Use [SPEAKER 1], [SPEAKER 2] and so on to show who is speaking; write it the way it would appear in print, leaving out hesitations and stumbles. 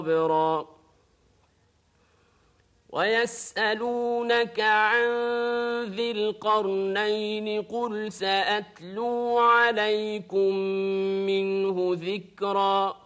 [SPEAKER 1] صبرا ويسألونك عن ذي القرنين قل سأتلو عليكم منه ذكرا